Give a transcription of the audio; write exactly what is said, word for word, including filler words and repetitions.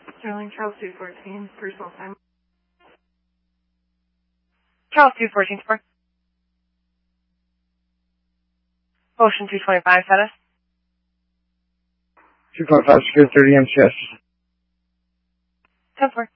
Sterling, Charles two fourteen, personal time. Charles two fourteen, support. Ocean two twenty-five, status. two twenty-five, secure thirty M C S. ten four.